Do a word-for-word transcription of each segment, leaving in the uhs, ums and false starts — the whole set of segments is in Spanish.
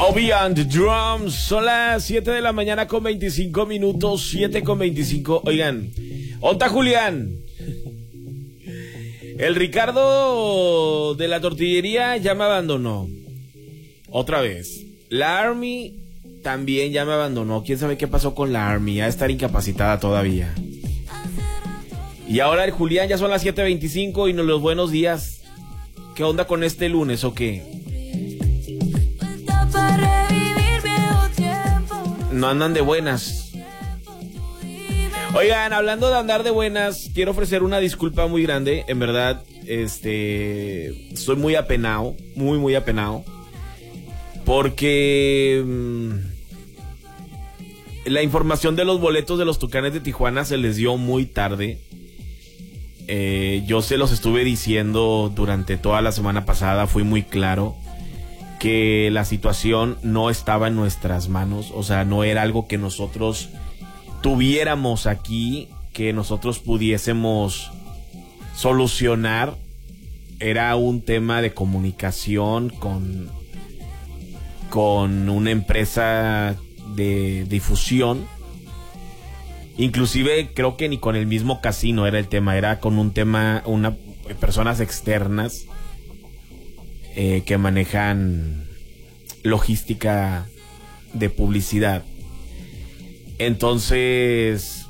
Obi and the Drums. Son las siete de la mañana con veinticinco minutos. siete con veinticinco. Oigan, ¿onta Julián? El Ricardo de la tortillería ya me abandonó. Otra vez. La Army también ya me abandonó. ¿Quién sabe qué pasó con la Army? Ha de estar incapacitada todavía. Y ahora el Julián, ya son las siete veinticinco y nos los buenos días. ¿Qué onda con este lunes o qué? No andan de buenas. Oigan, hablando de andar de buenas, quiero ofrecer una disculpa muy grande. En verdad, este, estoy muy apenado, muy, muy apenado. Porque mmm, la información de los boletos de los Tucanes de Tijuana se les dio muy tarde. Eh, yo se los estuve diciendo durante toda la semana pasada, fui muy claro que la situación no estaba en nuestras manos, o sea, no era algo que nosotros tuviéramos aquí, que nosotros pudiésemos solucionar. Era un tema de comunicación con, con una empresa de difusión. Inclusive creo que ni con el mismo casino era el tema, era con un tema, una personas externas eh, que manejan logística de publicidad. Entonces,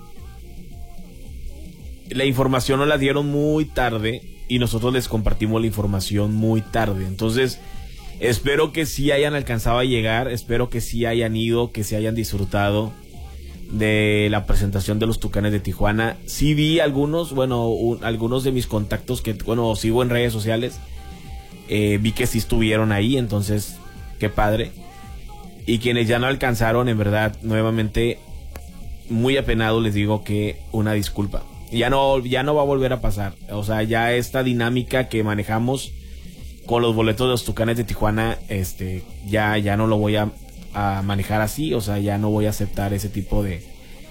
la información nos la dieron muy tarde y nosotros les compartimos la información muy tarde. Entonces, espero que sí hayan alcanzado a llegar, espero que sí hayan ido, que sí hayan disfrutado de la presentación de los Tucanes de Tijuana. Sí vi algunos, bueno, un, algunos de mis contactos que, bueno, sigo en redes sociales, eh, vi que sí estuvieron ahí, entonces, qué padre. Y quienes ya no alcanzaron, en verdad, nuevamente, muy apenado les digo que una disculpa. Ya no, ya no va a volver a pasar. O sea, ya esta dinámica que manejamos con los boletos de los Tucanes de Tijuana, este, ya, ya no lo voy a a manejar así, o sea, ya no voy a aceptar ese tipo de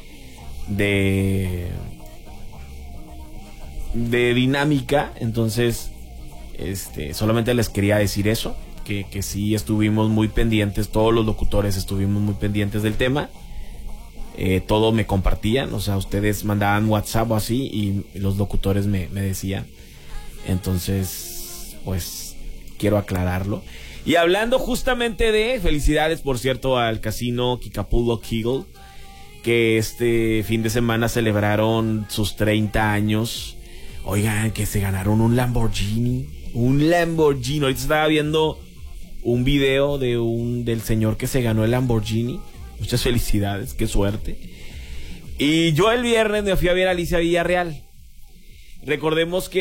de de dinámica. Entonces, este, solamente les quería decir eso, que, que sí estuvimos muy pendientes, todos los locutores estuvimos muy pendientes del tema, eh, todo me compartían, o sea, ustedes mandaban WhatsApp o así y los locutores me, me decían. Entonces, pues, quiero aclararlo. Y hablando justamente de, felicidades por cierto al casino Kickapoo Eagle, que este fin de semana celebraron sus treinta años. Oigan, que se ganaron un Lamborghini, un Lamborghini. Ahorita estaba viendo un video de un del señor que se ganó el Lamborghini. Muchas felicidades, qué suerte. Y yo el viernes me fui a ver a Alicia Villarreal. Recordemos que